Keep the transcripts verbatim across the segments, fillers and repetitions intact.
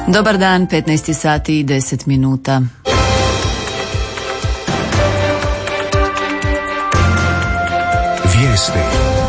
Dobar dan, petnaest sati i deset minuta. Vijesti.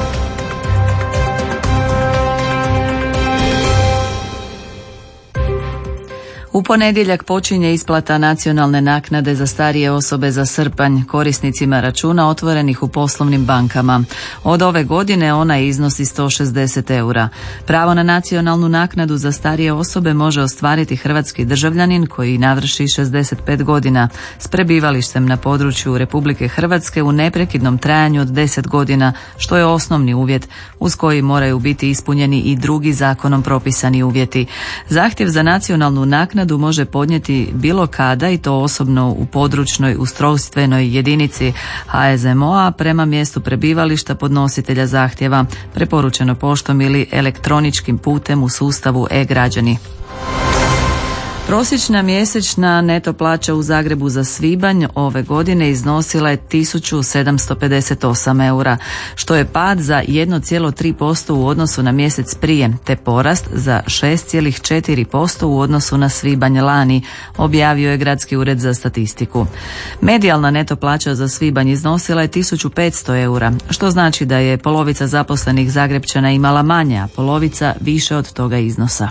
U ponedjeljak počinje isplata nacionalne naknade za starije osobe za srpanj korisnicima računa otvorenih u poslovnim bankama. Od ove godine ona iznosi sto šezdeset eura. Pravo na nacionalnu naknadu za starije osobe može ostvariti hrvatski državljanin koji navrši šezdeset pet godina s prebivalištem na području Republike Hrvatske u neprekidnom trajanju od deset godina, što je osnovni uvjet uz koji moraju biti ispunjeni i drugi zakonom propisani uvjeti. Zahtjev za nacionalnu naknadu može podnijeti bilo kada i to osobno u područnoj ustrojstvenoj jedinici H Z M O-a prema mjestu prebivališta podnositelja zahtjeva, preporučeno poštom ili elektroničkim putem u sustavu e-građani. Prosječna mjesečna neto plaća u Zagrebu za svibanj ove godine iznosila je tisuću sedamsto pedeset osam eura, što je pad za jedan zarez tri posto u odnosu na mjesec prije, te porast za šest zarez četiri posto u odnosu na svibanj lani, objavio je Gradski ured za statistiku. Medijalna neto plaća za svibanj iznosila je tisuću petsto eura, što znači da je polovica zaposlenih Zagrepčana imala manje, a polovica više od toga iznosa.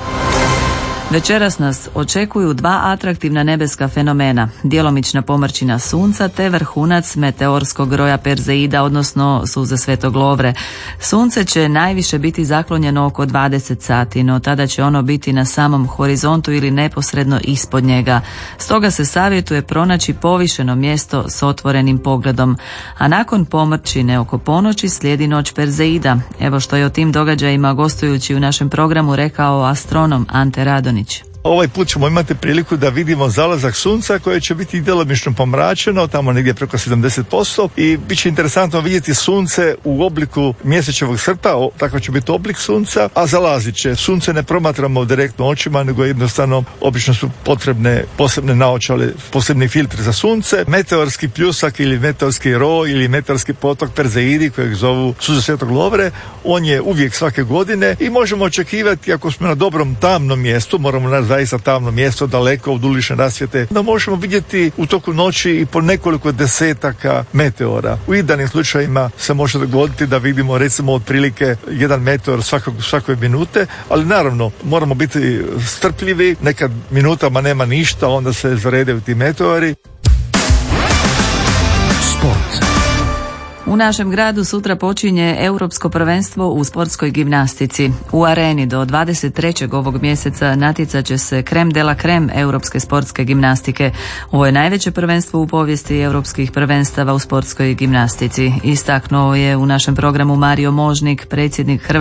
Večeras nas očekuju dva atraktivna nebeska fenomena, djelomična pomrčina sunca te vrhunac meteorskog roja Perzeida, odnosno suze Svetog Lovre. Sunce će najviše biti zaklonjeno oko dvadeset sati, no tada će ono biti na samom horizontu ili neposredno ispod njega. Stoga se savjetuje pronaći povišeno mjesto s otvorenim pogledom. A nakon pomrčine oko ponoći slijedi noć Perzeida. Evo što je o tim događajima gostujući u našem programu rekao astronom Ante Radonić. Ovaj put ćemo imati priliku da vidimo zalazak sunca koje će biti djelomično pomračeno, tamo negdje preko sedamdeset posto, i bit će interesantno vidjeti sunce u obliku mjesečevog srpa, takav će biti oblik sunca, a zalazit će. Sunce ne promatramo direktno očima, nego jednostavno obično su potrebne posebne naočale, posebni filtri za sunce. Meteorski pljusak ili meteorski roj ili meteorski potok Perzeidi, kojeg zovu suze Svetog Lovre, on je uvijek svake godine i možemo očekivati, ako smo na dobrom tamnom mjestu, moramo na zaista tamno mjesto, daleko od ulične rasvjete, da možemo vidjeti u toku noći i po nekoliko desetaka meteora. U idealnim slučajima se može dogoditi da vidimo recimo otprilike jedan meteor svakog, svakoj minute, ali naravno moramo biti strpljivi, nekad minutama nema ništa, onda se zaredaju ti meteori. Sport. U našem gradu sutra počinje Europsko prvenstvo u sportskoj gimnastici. U areni do dvadeset trećeg ovog mjeseca natjecat će se krem de la krem europske sportske gimnastike. Ovo je najveće prvenstvo u povijesti europskih prvenstava u sportskoj gimnastici. Istaknuo je u našem programu Mario Možnik, predsjednik Hrvatske